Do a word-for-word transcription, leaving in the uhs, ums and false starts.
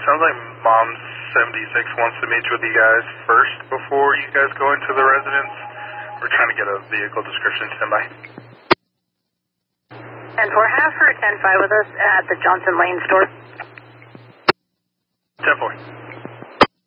sounds like Mom seventy-six wants to meet with you guys first before you guys go into the residence. We're trying to get a vehicle description. Stand by. ten four, have her ten five with us at the Johnson Lane store. ten four.